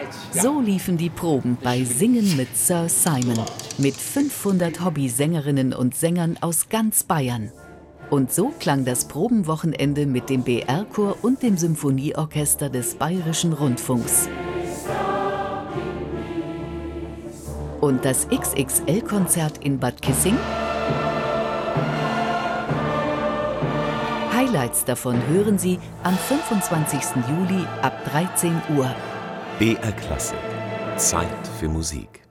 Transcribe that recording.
So liefen die Proben bei Singen mit Sir Simon, mit 500 Hobbysängerinnen und Sängern aus ganz Bayern. Und so klang das Probenwochenende mit dem BR-Chor und dem Symphonieorchester des Bayerischen Rundfunks. Und das XXL-Konzert in Bad Kissing? Highlights davon hören Sie am 25. Juli ab 13 Uhr. BR Klassik. Zeit für Musik.